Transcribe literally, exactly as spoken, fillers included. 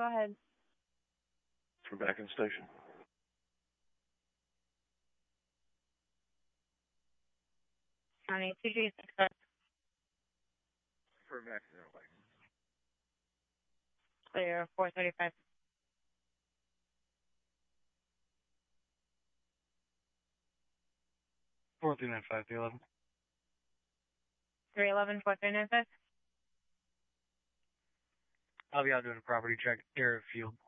Go ahead. We're back in the station. County two G six. For back in the way. Clear four thirty-five. four three nine five, three eleven. three eleven, four three nine five. I'll be out doing a property check, Air Field.